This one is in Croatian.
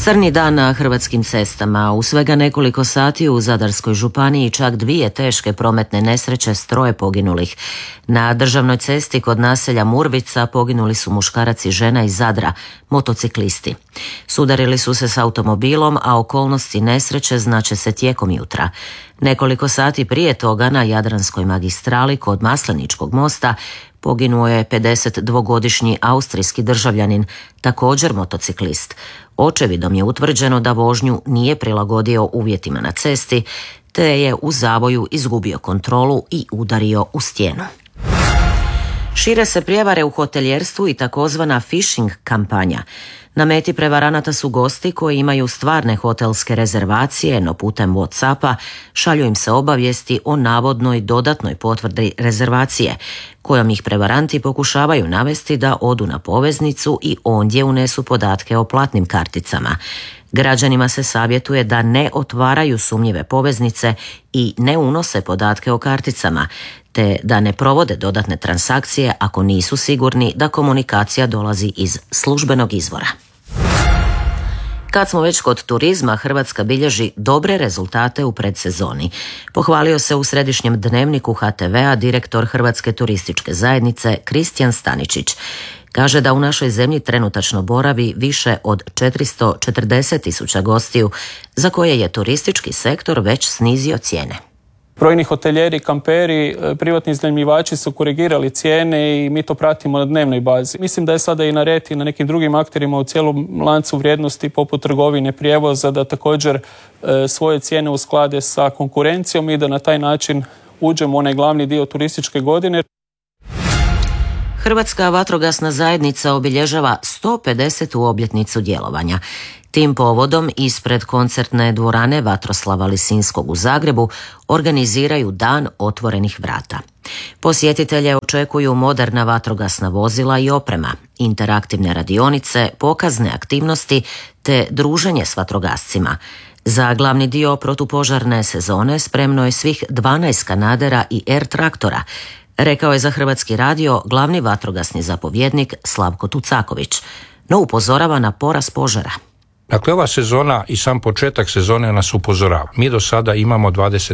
Crni dan na hrvatskim cestama. U svega nekoliko sati u Zadarskoj županiji čak 2 teške prometne nesreće s 3 poginulih. Na državnoj cesti kod naselja Murvica poginuli su muškarac i žena iz Zadra, motociklisti. Sudarili su se s automobilom, a okolnosti nesreće znače se tijekom jutra. Nekoliko sati prije toga na Jadranskoj magistrali kod Masleničkog mosta poginuo je 52-godišnji austrijski državljanin, također motociklist. Očevidom je utvrđeno da vožnju nije prilagodio uvjetima na cesti, te je u zavoju izgubio kontrolu i udario u stijenu. Šire se prijevare u hotelijerstvu i takozvana phishing kampanja. Na meti prevaranata su gosti koji imaju stvarne hotelske rezervacije, no putem WhatsAppa šalju im se obavijesti o navodnoj dodatnoj potvrdi rezervacije, kojom ih prevaranti pokušavaju navesti da odu na poveznicu i ondje unesu podatke o platnim karticama. Građanima se savjetuje da ne otvaraju sumnjive poveznice i ne unose podatke o karticama, te da ne provode dodatne transakcije ako nisu sigurni da komunikacija dolazi iz službenog izvora. Kad smo već kod turizma, Hrvatska bilježi dobre rezultate u predsezoni. Pohvalio se u središnjem dnevniku HTV-a direktor Hrvatske turističke zajednice Kristijan Staničić. Kaže da u našoj zemlji trenutačno boravi više od 440.000 gostiju, za koje je turistički sektor već snizio cijene. Brojni hotelijeri, kamperi, privatni iznajmljivači su korigirali cijene i mi to pratimo na dnevnoj bazi. Mislim da je sada i na red i na nekim drugim akterima u cijelom lancu vrijednosti poput trgovine, prijevoza da također svoje cijene usklade sa konkurencijom i da na taj način uđemo u onaj glavni dio turističke godine. Hrvatska vatrogasna zajednica obilježava 150. obljetnicu djelovanja. Tim povodom ispred koncertne dvorane Vatroslava Lisinskog u Zagrebu organiziraju Dan otvorenih vrata. Posjetitelje očekuju moderna vatrogasna vozila i oprema, interaktivne radionice, pokazne aktivnosti te druženje s vatrogascima. Za glavni dio protupožarne sezone spremno je svih 12 kanadera i air traktora, rekao je za Hrvatski radio glavni vatrogasni zapovjednik Slavko Tucaković, no upozorava na porast požara. Dakle, ova sezona i sam početak sezone nas upozorava. Mi do sada imamo